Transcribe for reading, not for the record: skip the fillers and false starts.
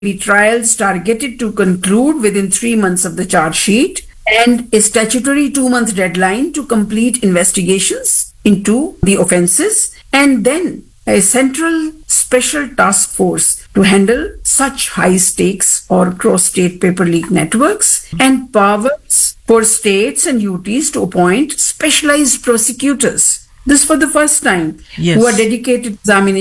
trials targeted to conclude within 3 months of the charge sheet, and a statutory 2-month deadline to complete investigations into the offences, and then a central special task force to handle such high stakes or cross-state paper leak networks, and powers for states and UTs to appoint specialized prosecutors. This for the first time, Yes. who are dedicated to examining